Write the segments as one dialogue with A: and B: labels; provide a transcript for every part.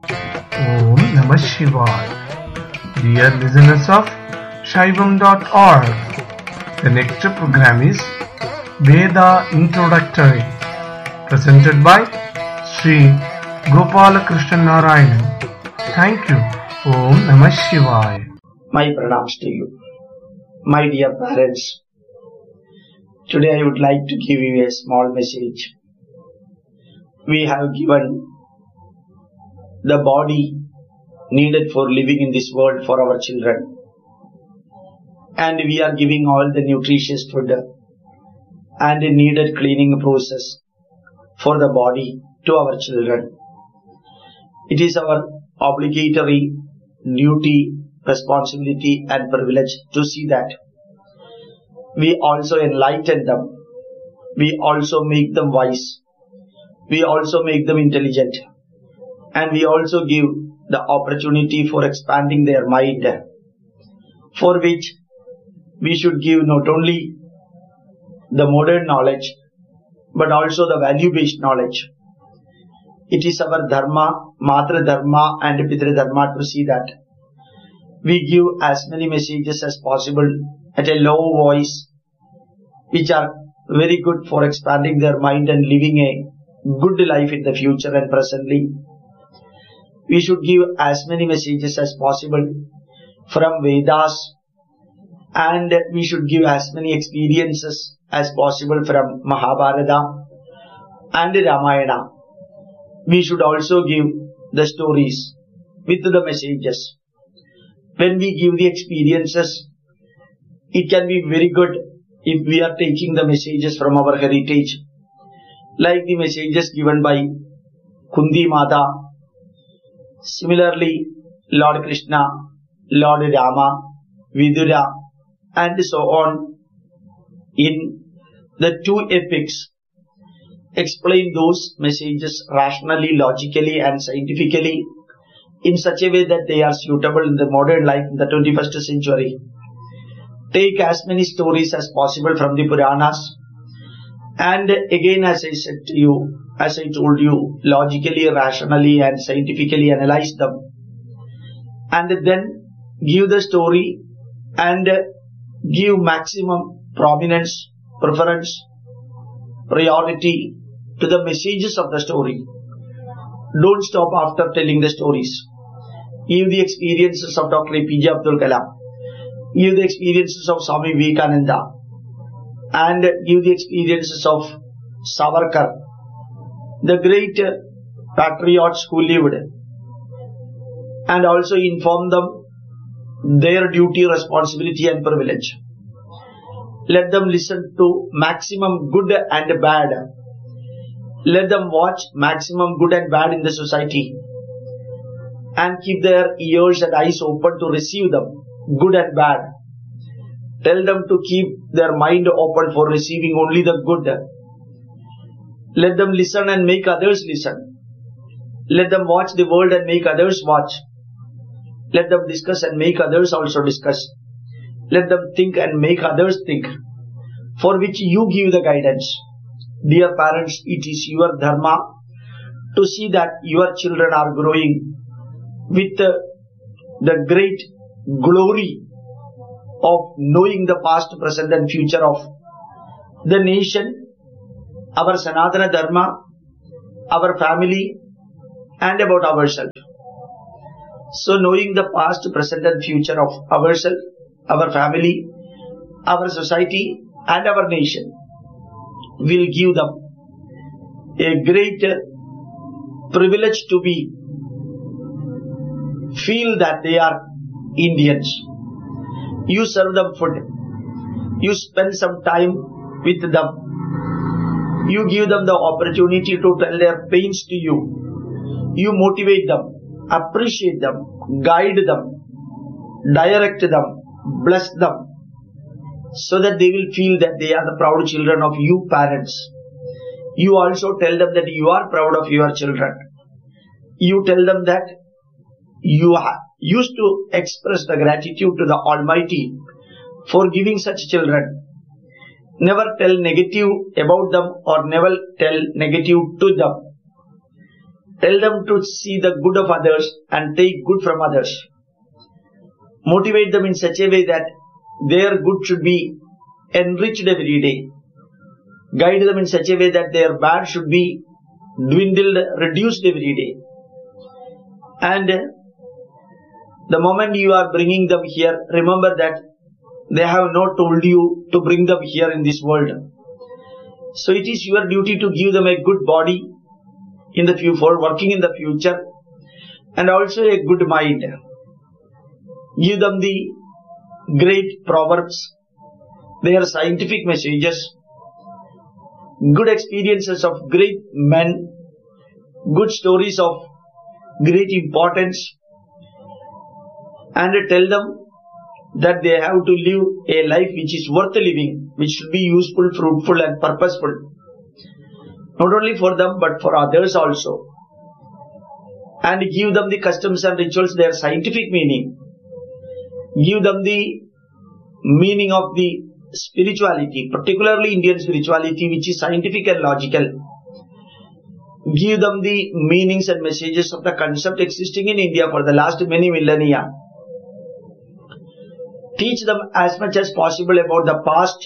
A: Om Namah Shivaya. Dear listeners of Shaivam.org, the next program is Veda Introductory, presented by Sri Gopalakrishnan Narayanan. Thank you. Om Namah Shivaya.
B: My pranams to you. My dear parents, today I would like to give you a small message. We have given the body needed for living in this world for our children, and we are giving all the nutritious food and needed cleaning process for the body to our children. It is our obligatory duty, responsibility and privilege to see that we also enlighten them, we also make them wise, we also make them intelligent, and we also give the opportunity for expanding their mind, for which we should give not only the modern knowledge but also the value-based knowledge. It is our dharma, matra dharma and pitra dharma to see that we give as many messages as possible at a low voice, which are very good for expanding their mind and living a good life in the future and presently. We should give as many messages as possible from Vedas, and we should give as many experiences as possible from Mahabharata and Ramayana. We should also give the stories with the messages. When we give the experiences, it can be very good if we are taking the messages from our heritage, like the messages given by Kunti Mata, similarly Lord Krishna, Lord Rama, Vidura and so on in the two epics. Explain those messages rationally, logically and scientifically in such a way that they are suitable in the modern life in the 21st century. Take as many stories as possible from the Puranas, and again, as I said to you, as I told you, logically, rationally and scientifically analyze them, and then give the story and give maximum prominence, preference, priority to the messages of the story. Don't stop after telling the stories. Give the experiences of Dr. APJ Abdul Kalam, give the experiences of Swami Vivekananda, and give the experiences of Savarkar, the great patriots who lived, and also inform them their duty, responsibility and privilege. Let them listen to maximum good and bad. Let them watch maximum good and bad in the society, and keep their ears and eyes open to receive them, good and bad. Tell them to keep their mind open for receiving only the good. Let them listen and make others listen. Let them watch the world and make others watch. Let them discuss and make others also discuss. Let them think and make others think, for which you give the guidance. Dear parents, it is your dharma to see that your children are growing with the great glory of knowing the past, present and future of the nation, our Sanatana Dharma, our family and about ourselves. So knowing the past, present and future of ourselves, our family, our society and our nation will give them a great privilege to feel that they are Indians. You serve them food, you spend some time with them, you give them the opportunity to tell their pains to you, you motivate them, appreciate them, guide them, direct them, bless them, so that they will feel that they are the proud children of you parents. You also tell them that you are proud of your children. You tell them that you used to express the gratitude to the Almighty for giving such children. Never tell negative about them or never tell negative to them. Tell them to see the good of others and take good from others. Motivate them in such a way that their good should be enriched every day. Guide them in such a way that their bad should be dwindled, reduced every day. And the moment you are bringing them here, remember that they have not told you to bring them here in this world. So it is your duty to give them a good body in the future, for working in the future, and also a good mind. Give them the great proverbs, their scientific messages, good experiences of great men, good stories of great importance, and tell them that they have to live a life which is worth living, which should be useful, fruitful and purposeful. Not only for them but for others also. And give them the customs and rituals, their scientific meaning. Give them the meaning of the spirituality, particularly Indian spirituality, which is scientific and logical. Give them the meanings and messages of the concept existing in India for the last many millennia. Teach them as much as possible about the past,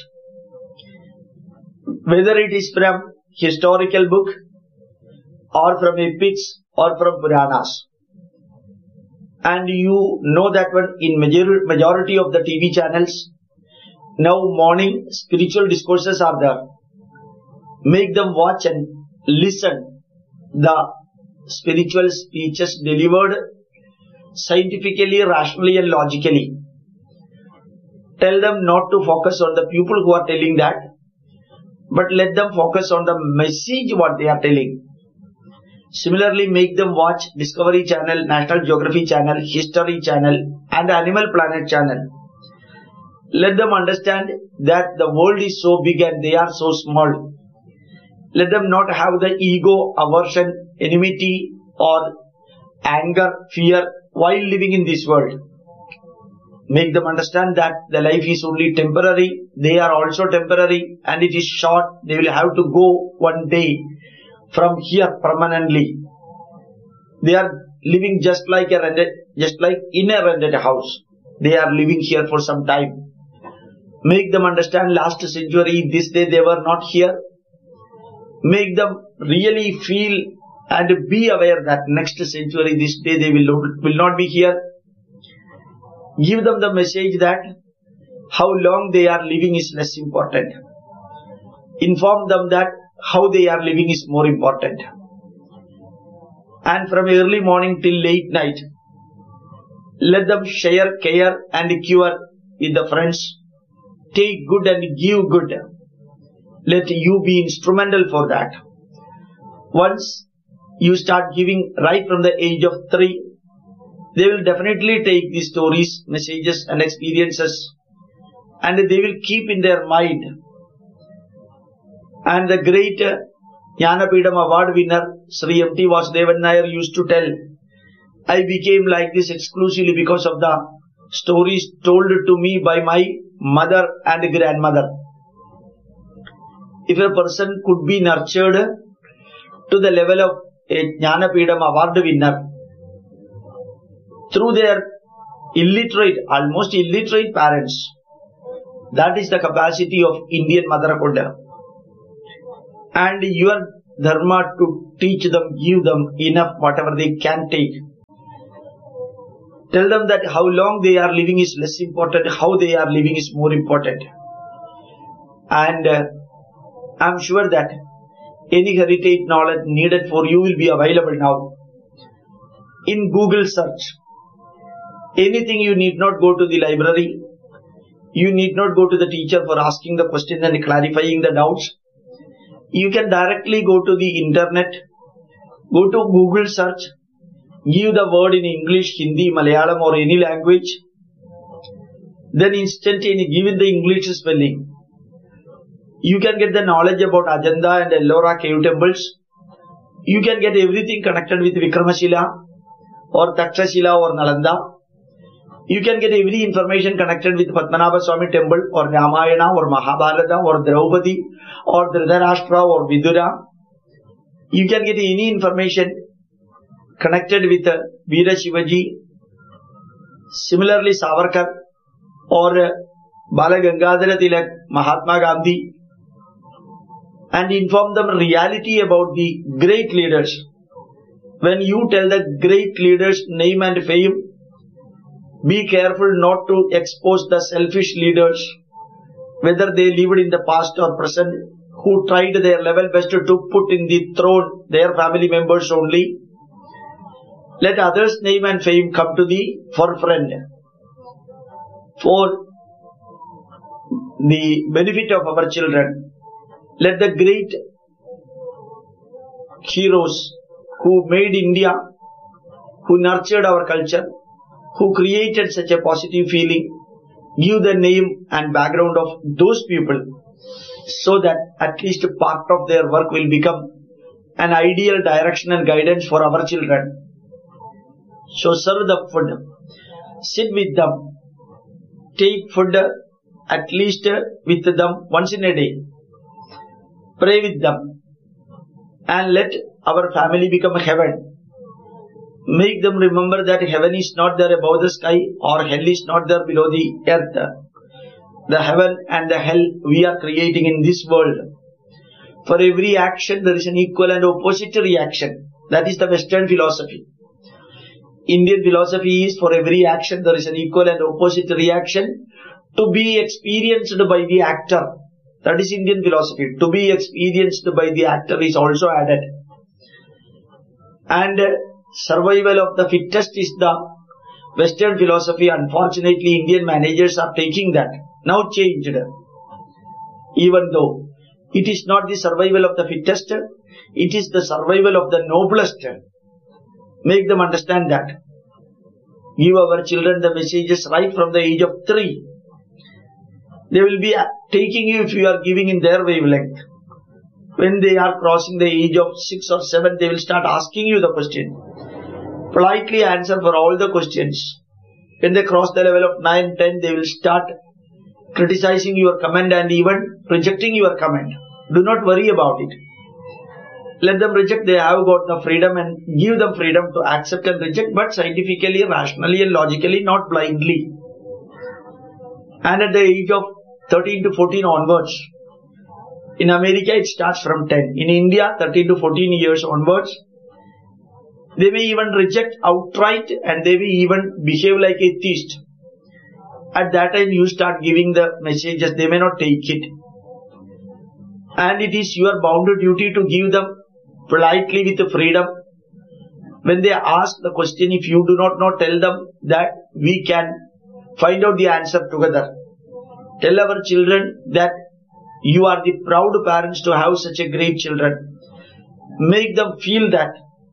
B: whether it is from historical book or from epics or from Puranas. And you know that one in majority of the TV channels, now morning spiritual discourses are there. Make them watch and listen the spiritual speeches delivered scientifically, rationally and logically. Tell them not to focus on the people who are telling that, but let them focus on the message what they are telling. Similarly, make them watch Discovery Channel, National Geography Channel, History Channel and Animal Planet Channel. Let them understand that the world is so big and they are so small. Let them not have the ego, aversion, enmity or anger, fear while living in this world. Make them understand that the life is only temporary, they are also temporary and it is short. They will have to go one day from here permanently. They are living just like in a rented house. They are living here for some time. Make them understand last century, this day they were not here. Make them really feel and be aware that next century, this day they will not be here. Give them the message that how long they are living is less important. Inform them that how they are living is more important. And from early morning till late night, let them share care and cure with the friends. Take good and give good. Let you be instrumental for that. Once you start giving right from the age of 3, they will definitely take these stories, messages and experiences and they will keep in their mind. And the great Jnanapeetham award winner Sri M.T. Vasudevan Nair used to tell, I became like this exclusively because of the stories told to me by my mother and grandmother. If a person could be nurtured to the level of a Jnanapeetham award winner through their almost illiterate parents, that is the capacity of Indian motherhood. And your dharma to teach them, give them enough whatever they can take. Tell them that how long they are living is less important, how they are living is more important. And I am sure that any heritage knowledge needed for you will be available now. In Google search, anything you need not go to the library, you need not go to the teacher for asking the questions and clarifying the doubts. You can directly go to the internet, go to Google search, give the word in English, Hindi, Malayalam or any language, then instantly give it the English spelling. You can get the knowledge about Ajanta and Ellora cave temples. You can get everything connected with Vikramashila or Takshashila or Nalanda. You can get every information connected with Padmanabha Swami temple or Ramayana or Mahabharata or Draupadi or Dhritarashtra or Vidura. You can get any information connected with Veera Shivaji, similarly Savarkar or Bala Gangadhara Tilak, Mahatma Gandhi, and inform them reality about the great leaders. When you tell the great leaders' name and fame, be careful not to expose the selfish leaders, whether they lived in the past or present, who tried their level best to put in the throne their family members only. Let others' name and fame come to the forefront for the benefit of our children. Let the great heroes who made India, who nurtured our culture, who created such a positive feeling, give the name and background of those people, so that at least a part of their work will become an ideal direction and guidance for our children. So serve the food, sit with them, take food at least with them once in a day, pray with them, and let our family become heaven. Make them remember that heaven is not there above the sky or hell is not there below the earth. The heaven and the hell we are creating in this world. For every action there is an equal and opposite reaction. That is the Western philosophy. Indian philosophy is for every action there is an equal and opposite reaction to be experienced by the actor. That is Indian philosophy. To be experienced by the actor is also added. And survival of the fittest is the Western philosophy. Unfortunately, Indian managers are taking that. Now changed. Even though it is not the survival of the fittest, it is the survival of the noblest. Make them understand that. Give our children the messages right from the age of 3. They will be taking you if you are giving in their wavelength. When they are crossing the age of 6 or 7, they will start asking you the question. Politely answer for all the questions. When they cross the level of 9, 10, they will start criticizing your comment and even rejecting your comment. Do not worry about it. Let them reject. They have got the freedom, and give them freedom to accept and reject, but scientifically, rationally and logically, not blindly. And at the age of 13 to 14 onwards, in America it starts from 10. In India, 13 to 14 years onwards, they may even reject outright and they may even behave like atheists. At that time you start giving the messages, they may not take it. And it is your bounden duty to give them politely with freedom. When they ask the question, if you do not know, tell them that we can find out the answer together. Tell our children that you are the proud parents to have such a great children. Make them feel that.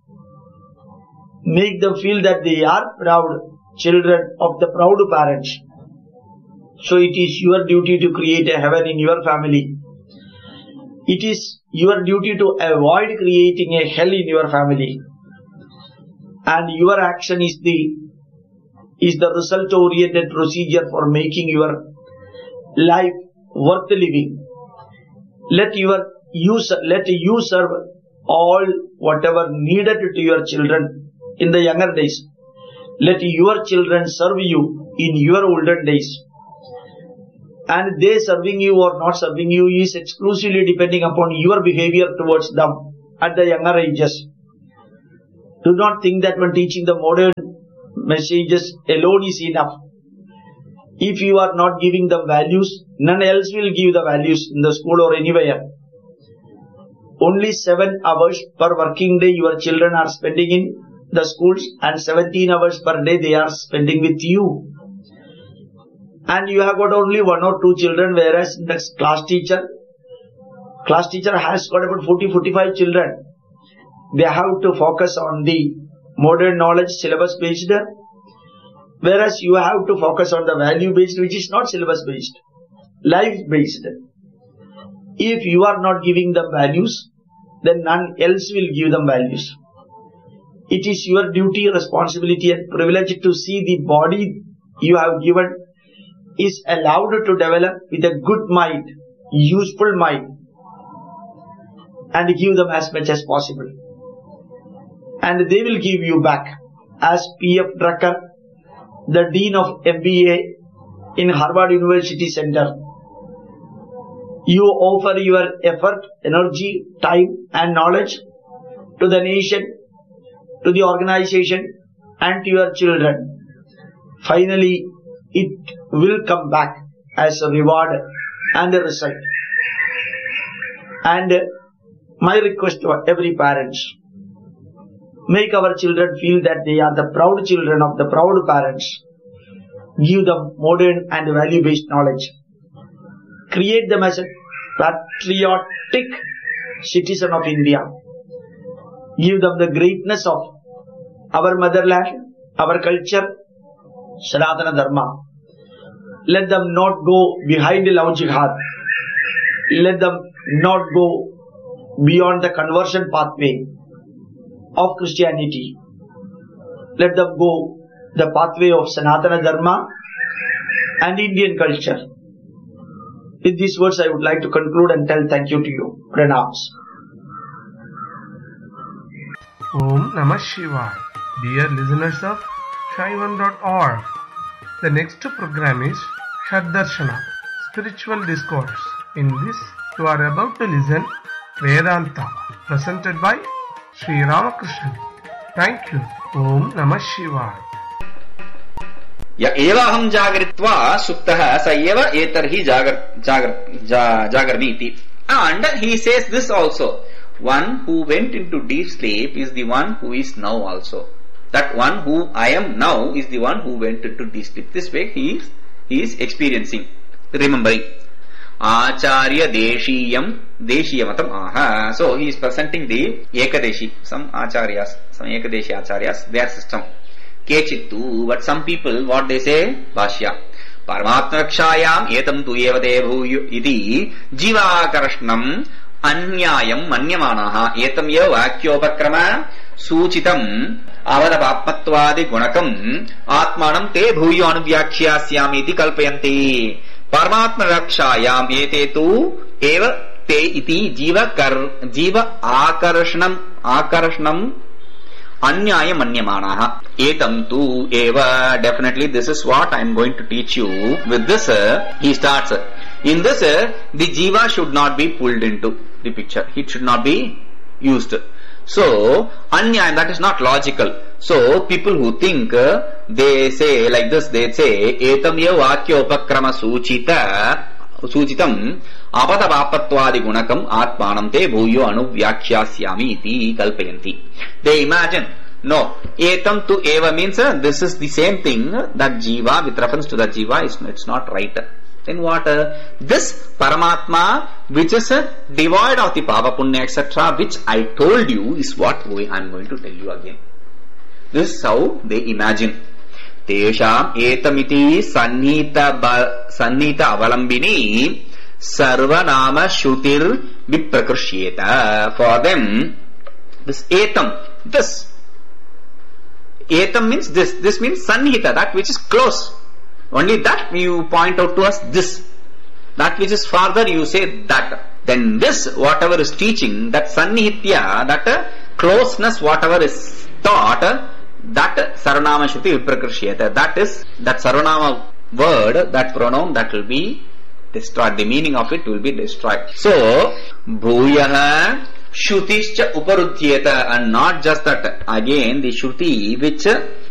B: Make them feel that they are proud children of the proud parents. So it is your duty to create a heaven in your family. It is your duty to avoid creating a hell in your family. And your action is the result-oriented procedure for making your life worth living. Let you serve all whatever needed to your children in the younger days. Let your children serve you in your older days. And they serving you or not serving you is exclusively depending upon your behavior towards them at the younger ages. Do not think that when teaching the modern messages alone is enough. If you are not giving them values, none else will give the values in the school or anywhere. Only 7 hours per working day your children are spending in the schools, and 17 hours per day they are spending with you. And you have got only 1 or 2 children, whereas the class teacher has got about 40-45 children. They have to focus on the modern knowledge, syllabus based, whereas you have to focus on the value based, which is not syllabus based, life based. If you are not giving them values, then none else will give them values. It is your duty, responsibility and privilege to see the body you have given is allowed to develop with a good mind, useful mind, and give them as much as possible. and they will give you back. As P.F. Drucker, the Dean of MBA in Harvard University Center, you offer your effort, energy, time and knowledge to the nation, to the organization and to your children. Finally, it will come back as a reward and a result. And my request to every parent, make our children feel that they are the proud children of the proud parents. Give them modern and value-based knowledge. Create them as a patriotic citizen of India. Give them the greatness of our motherland, our culture, Sanatana Dharma. Let them not go behind love jihad. Let them not go beyond the conversion pathway of Christianity. Let them go the pathway of Sanatana Dharma and Indian culture. With these words, I would like to conclude and tell thank you to you. Pranams.
A: Om Namah Shivaya. Dear listeners of Shaivam.org, the next program is Shaddarshana, Spiritual Discourse. In this, you are about to listen Vedanta, presented by Sri Ramakrishnan. Thank you. Om Namah Shivaya.
C: य एवाहं जागरित्वा सुप्तः स एव एतर्हि जागर्मीति. And he says this also. One who went into deep sleep is the one who is now also. That one who I am now is the one who went into deep sleep. This way he is experiencing, remembering. Acharya Deshiyamatam aha. So he is presenting the Ekadeshi, some Acharyas, some Ekadeshi Acharyas, their system. Kechittu, but some people, what they say? Bhashya. Paramatmakshayam etam tu evate bhuyu iti jivakarashnam anyayam manyamanaha etam eva vakyopakrama suchitam avadapapmatvadi gunakam atmanam te bhuyu anuvyakshyasyami iti kalpayanti. Paramatmakshayam ete tu eva te iti jiva akarashnam Anyaya manyamanaha. Etam tu eva. Definitely this is what I am going to teach you. With this, he starts. In this, the jiva should not be pulled into the picture. It should not be used. So, anyaya, that is not logical. So, people who think, they say like this, they say, etam eva vakya upakrama suchitam apadapapattvadi gunakam atmanam te bhuyo anuvyakshyasyami iti kalpayanti. They imagine, no, etam tu eva means this is the same thing that jiva, with reference to the jiva, it's not right. Then what? This Paramatma, which is devoid of the Pava Punya, etc., which I told you, is what I am going to tell you again. This is how they imagine. Tesham etamiti sannita avalambini sarvanama shrutir viprakrushyeta. For them, this etam, this etam means this. This means sannita, that which is close. Only that you point out to us this. That which is farther, you say that. Then this, whatever is teaching, that sannihitya, that closeness, whatever is taught, that Saranama Shruti Viprakrushyeta. That is, that Saranama word, that pronoun, that will be destroyed. The meaning of it will be destroyed. So, Bhuyaha Shrutischa Uparudhyeta. And not just that, again the Shruti which